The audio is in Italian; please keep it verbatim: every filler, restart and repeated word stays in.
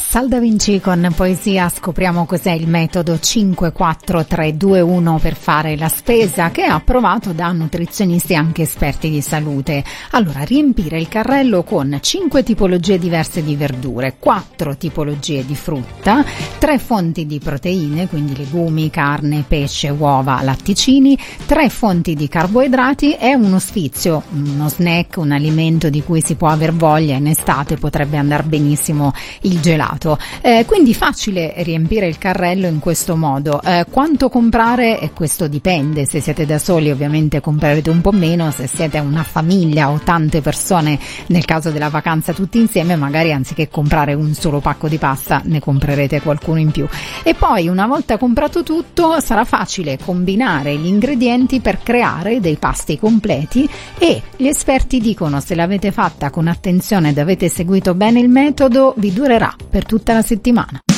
Sal Da Vinci con poesia. Scopriamo cos'è il metodo cinque quattro tre due uno per fare la spesa, che è approvato da nutrizionisti e anche esperti di salute. Allora, riempire il carrello con cinque tipologie diverse di verdure, quattro tipologie di frutta, tre fonti di proteine, quindi legumi, carne, pesce, uova, latticini, tre fonti di carboidrati e uno sfizio, uno snack, un alimento di cui si può aver voglia. In estate potrebbe andare benissimo il gelato. Eh, quindi facile riempire il carrello in questo modo. Eh, quanto comprare? E questo dipende. Se siete da soli ovviamente comprerete un po' meno, se siete una famiglia o tante persone, nel caso della vacanza tutti insieme, magari anziché comprare un solo pacco di pasta ne comprerete qualcuno in più. E poi, una volta comprato tutto, sarà facile combinare gli ingredienti per creare dei pasti completi, e gli esperti dicono, se l'avete fatta con attenzione ed avete seguito bene il metodo, vi durerà per tutta la settimana.